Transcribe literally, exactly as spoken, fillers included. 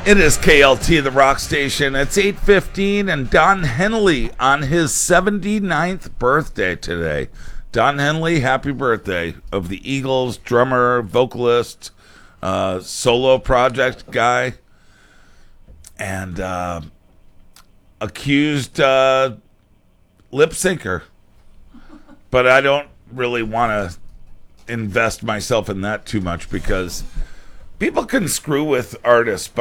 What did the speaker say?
It is K L T, the rock station. It's eight fifteen, and Don Henley on his seventy-ninth birthday today. Don Henley, happy birthday. Of the Eagles, drummer, vocalist, uh, solo project guy, and uh, accused uh, lip syncer. But I don't really want to invest myself in that too much because people can screw with artists